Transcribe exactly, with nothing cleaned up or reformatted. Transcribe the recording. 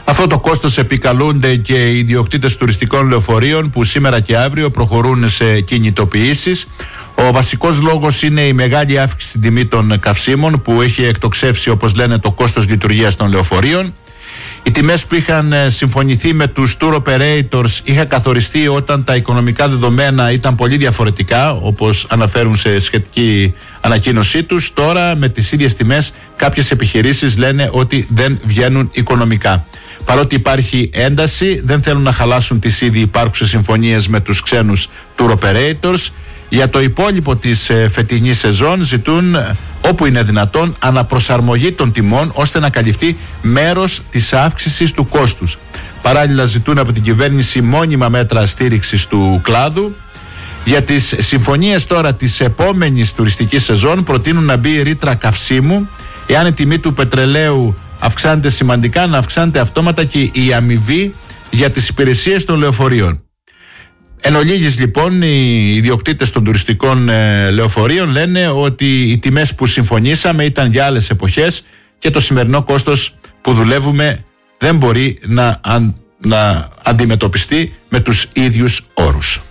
Αυτό το κόστος επικαλούνται και οι ιδιοκτήτες τουριστικών λεωφορείων που σήμερα και αύριο προχωρούν σε κινητοποιήσεις. Ο βασικός λόγος είναι η μεγάλη αύξηση στην τιμή των καυσίμων που έχει εκτοξεύσει, όπως λένε, το κόστος λειτουργίας των λεωφορείων. Οι τιμές που είχαν συμφωνηθεί με τους tour operators είχαν καθοριστεί όταν τα οικονομικά δεδομένα ήταν πολύ διαφορετικά, όπως αναφέρουν σε σχετική ανακοίνωσή τους. Τώρα με τις ίδιες τιμές κάποιες επιχειρήσεις λένε ότι δεν βγαίνουν οικονομικά. Παρότι υπάρχει ένταση, δεν θέλουν να χαλάσουν τις ήδη υπάρχουσες συμφωνίες με τους ξένους tour operators. Για το υπόλοιπο της φετινής σεζόν ζητούν, όπου είναι δυνατόν, αναπροσαρμογή των τιμών ώστε να καλυφθεί μέρος της αύξησης του κόστους. Παράλληλα ζητούν από την κυβέρνηση μόνιμα μέτρα στήριξης του κλάδου. Για τις συμφωνίες τώρα της επόμενης τουριστικής σεζόν προτείνουν να μπει ρήτρα καυσίμου. Εάν η τιμή του πετρελαίου αυξάνεται σημαντικά, να αυξάνεται αυτόματα και η αμοιβή για τις υπηρεσίες των λεωφορείων. Εν ολίγης, λοιπόν, οι ιδιοκτήτες των τουριστικών ε, λεωφορείων λένε ότι οι τιμές που συμφωνήσαμε ήταν για άλλες εποχές και το σημερινό κόστος που δουλεύουμε δεν μπορεί να, αν, να αντιμετωπιστεί με τους ίδιους όρους.